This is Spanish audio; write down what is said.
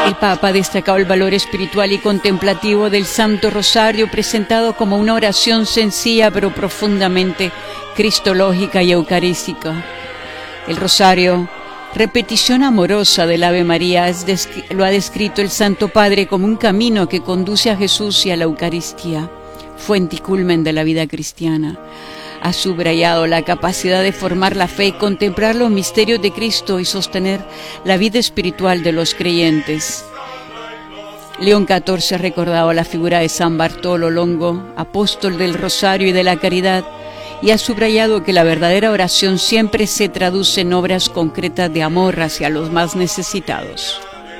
El Papa destacaba el valor espiritual y contemplativo del Santo Rosario, presentado como una oración sencilla pero profundamente cristológica y eucarística. El Rosario, repetición amorosa del Ave María, lo ha descrito el Santo Padre como un camino que conduce a Jesús y a la Eucaristía, fuente y culmen de la vida cristiana. Ha subrayado la capacidad de formar la fe, contemplar los misterios de Cristo y sostener la vida espiritual de los creyentes. León XIV ha recordado la figura de San Bartolo Longo, apóstol del Rosario y de la Caridad, y ha subrayado que la verdadera oración siempre se traduce en obras concretas de amor hacia los más necesitados.